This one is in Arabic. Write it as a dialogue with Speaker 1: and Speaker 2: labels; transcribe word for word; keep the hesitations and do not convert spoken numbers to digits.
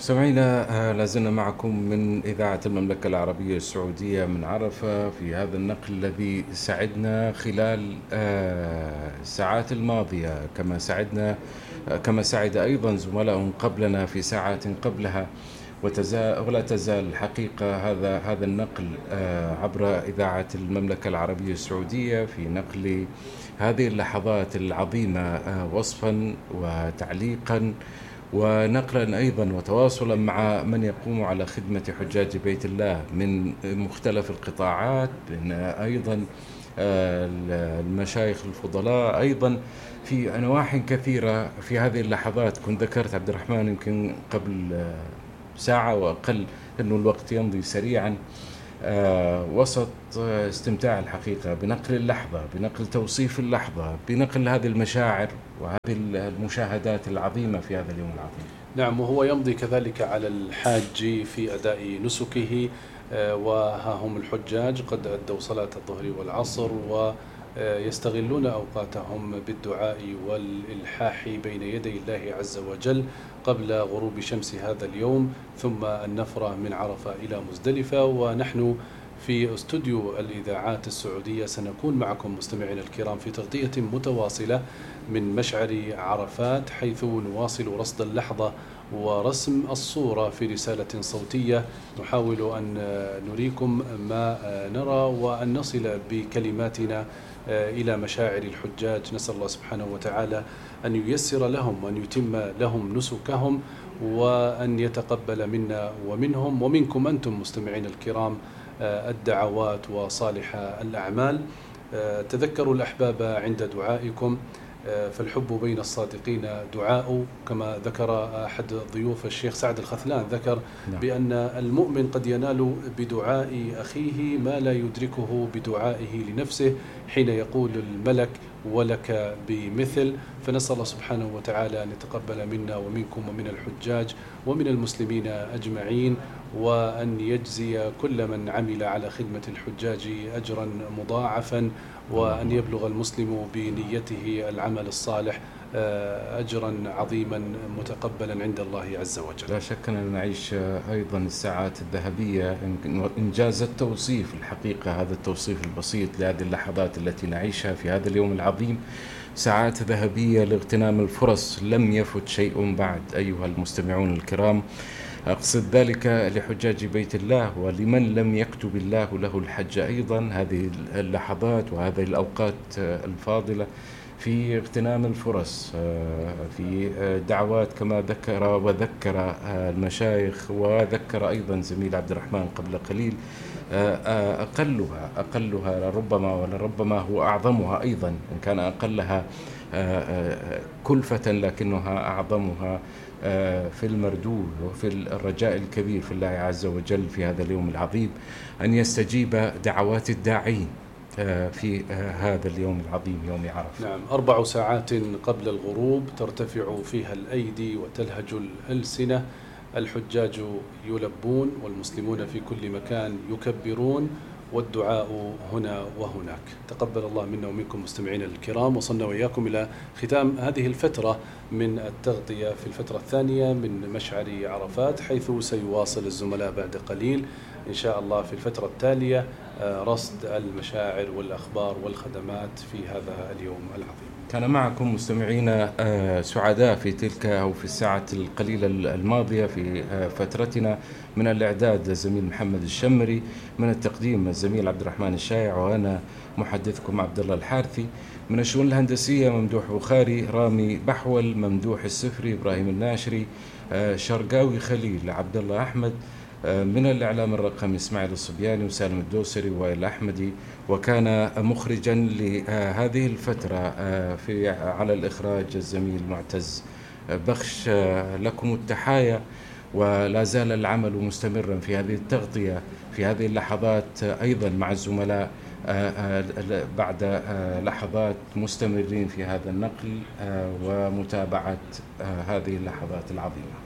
Speaker 1: مستمعينا، آه، لازلنا معكم من إذاعة المملكة العربية السعودية من عرفة في هذا النقل الذي سعدنا خلال آه، الساعات الماضية، كما سعدنا آه، كما سعد أيضا زملاء قبلنا في ساعات قبلها. وتزا- ولا تزال الحقيقة هذا هذا النقل آه، عبر إذاعة المملكة العربية السعودية في نقل هذه اللحظات العظيمة آه، وصفا وتعليقا ونقلا أيضا وتواصلا مع من يقوم على خدمة حجاج بيت الله من مختلف القطاعات، من أيضا آه، المشايخ الفضلاء أيضا في نواح كثيرة في هذه اللحظات. كنت ذكرت عبد الرحمن يمكن قبل آه، ساعة وأقل أنه الوقت يمضي سريعا آه، وسط آه، استمتاع الحقيقة بنقل اللحظة، بنقل توصيف اللحظة، بنقل هذه المشاعر وهذه المشاهدات العظيمة في هذا اليوم العظيم.
Speaker 2: نعم، وهو يمضي كذلك على الحاج في أداء نسكه. آه، وها هم الحجاج قد أدوا صلاة الظهر والعصر ويستغلون أوقاتهم بالدعاء والإلحاح بين يدي الله عز وجل قبل غروب شمس هذا اليوم، ثم النفرة من عرفة إلى مزدلفة. ونحن في استوديو الإذاعات السعودية سنكون معكم مستمعينا الكرام في تغطية متواصلة من مشعر عرفات، حيث نواصل رصد اللحظة ورسم الصورة في رسالة صوتية نحاول أن نريكم ما نرى وأن نصل بكلماتنا إلى مشاعر الحجاج. نسأل الله سبحانه وتعالى أن ييسر لهم وأن يتم لهم نسكهم وأن يتقبل منا ومنهم ومنكم أنتم مستمعين الكرام الدعوات وصالح الأعمال. تذكروا الأحباب عند دعائكم، فالحب بين الصادقين دعاء، كما ذكر أحد ضيوف الشيخ سعد الخثلان، ذكر نعم. بأن المؤمن قد ينال بدعاء أخيه ما لا يدركه بدعائه لنفسه، حين يقول الملك ولك بمثل. فنسأل الله سبحانه وتعالى أن يتقبل منا ومنكم ومن الحجاج ومن المسلمين أجمعين، وأن يجزي كل من عمل على خدمة الحجاج أجرا مضاعفا، وأن يبلغ المسلم بنيته العمل الصالح أجرا عظيما متقبلا عند الله عز وجل.
Speaker 1: لا شك أننا نعيش أيضا الساعات الذهبية، إنجاز التوصيف الحقيقة، هذا التوصيف البسيط لهذه اللحظات التي نعيشها في هذا اليوم العظيم، ساعات ذهبية لاغتنام الفرص. لم يفت شيء بعد أيها المستمعون الكرام، أقصد ذلك لحجاج بيت الله ولمن لم يكتب الله له الحج أيضا. هذه اللحظات وهذه الأوقات الفاضلة في اغتنام الفرص، في دعوات كما ذكر وذكر المشايخ وذكر أيضا زميل عبد الرحمن قبل قليل، أقلها أقلها لربما ولربما هو أعظمها أيضا، إن كان أقلها كلفة لكنها أعظمها في المردود وفي الرجاء الكبير في الله عز وجل في هذا اليوم العظيم أن يستجيب دعوات الداعين في هذا اليوم العظيم يوم عرفة.
Speaker 2: نعم، أربع ساعات قبل الغروب ترتفع فيها الأيدي وتلهج الألسنة، الحجاج يلبون والمسلمون في كل مكان يكبرون، والدعاء هنا وهناك. تقبل الله منا ومنكم مستمعين الكرام. وصلنا وإياكم إلى ختام هذه الفترة من التغطية في الفترة الثانية من مشعر عرفات، حيث سيواصل الزملاء بعد قليل إن شاء الله في الفترة التالية رصد المشاعر والأخبار والخدمات في هذا اليوم العظيم.
Speaker 1: كان معكم مستمعينا سعداء في تلك أو في الساعة القليلة الماضية في فترتنا من الإعداد الزميل محمد الشمري، من التقديم الزميل عبد الرحمن الشايع، وأنا محدثكم عبد الله الحارثي. من الشؤون الهندسية ممدوح بخاري، رامي بحول، ممدوح السفري، إبراهيم الناشري، شرقاوي خليل، عبد الله أحمد. من الإعلام الرقمي إسماعيل الصبياني وسالم الدوسري وائل أحمدي، وكان مخرجا لهذه الفترة في على الإخراج الزميل معتز بخش. لكم التحايا، ولا زال العمل مستمرا في هذه التغطية في هذه اللحظات أيضا مع الزملاء بعد لحظات مستمرين في هذا النقل ومتابعة هذه اللحظات العظيمة.